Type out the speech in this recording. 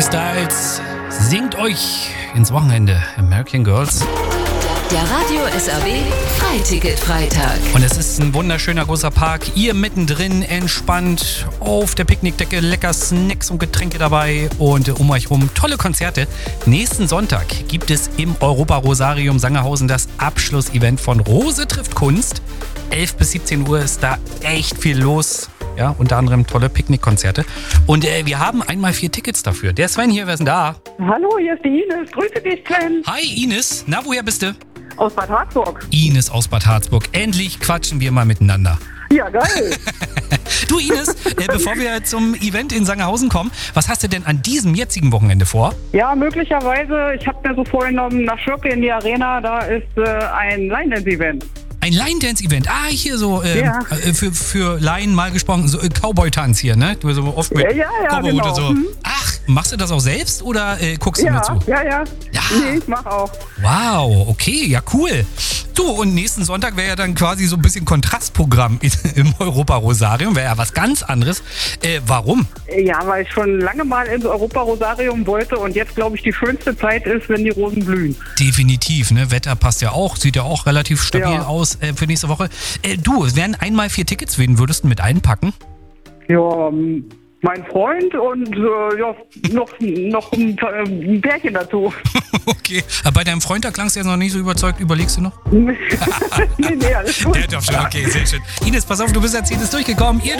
Styles singt euch ins Wochenende. American Girls. Der Radio SRW Freiticket-Freitag. Und es ist ein wunderschöner großer Park. Ihr mittendrin, entspannt auf der Picknickdecke, lecker Snacks und Getränke dabei und um euch rum tolle Konzerte. Nächsten Sonntag gibt es im Europa-Rosarium Sangerhausen das Abschlussevent von Rose trifft Kunst. 11 bis 17 Uhr ist da echt viel los. Ja, unter anderem tolle Picknickkonzerte. Und wir haben einmal 4 Tickets dafür. Der Sven hier, wer ist denn da? Hallo, hier ist die Ines. Grüße dich, Sven. Hi Ines, na woher bist du? Aus Bad Harzburg. Ines aus Bad Harzburg. Endlich quatschen wir mal miteinander. Ja, geil. Du Ines, bevor wir zum Event in Sangerhausen kommen, was hast du denn an diesem jetzigen Wochenende vor? Ja, möglicherweise, ich habe mir so vorgenommen, nach Schürke in die Arena, da ist ein Line-Dance-Event. Ein Line-Dance-Event. Ah, hier so, Ja. für Laien mal gesprochen, so Cowboy-Tanz hier, ne? Du so oft mit Ja, Cowboy genau. so. Ach, machst du das auch selbst oder guckst du nur zu? Ja. Ja. Nee, ich mach auch. Wow, okay, ja cool. Du, und nächsten Sonntag wäre ja dann quasi so ein bisschen Kontrastprogramm im Europa-Rosarium, wäre ja was ganz anderes. Warum? Ja, weil ich schon lange mal ins Europa-Rosarium wollte und jetzt, glaube ich, die schönste Zeit ist, wenn die Rosen blühen. Definitiv, ne? Wetter passt ja auch, sieht ja auch relativ stabil Ja. aus für nächste Woche. Du, es wären einmal 4 Tickets, wen würdest du mit einpacken? Ja, mein Freund und noch ein Pärchen dazu. Okay, aber bei deinem Freund, da klangst du jetzt noch nicht so überzeugt, überlegst du noch? nee, alles gut. Der doch schon, okay, sehr schön. Ines, pass auf, du bist als 10. durchgekommen. Ihr